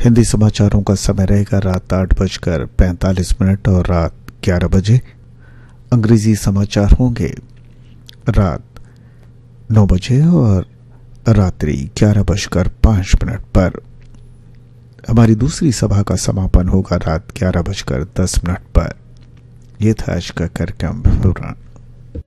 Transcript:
हिंदी समाचारों का समय रहेगा रात 8:45 और रात 11 बजे। अंग्रेजी समाचार होंगे रात 9 बजे और रात्रि 11:05 पर। हमारी दूसरी सभा का समापन होगा रात 11:10 पर। यह था आज का कार्यक्रम विवरण।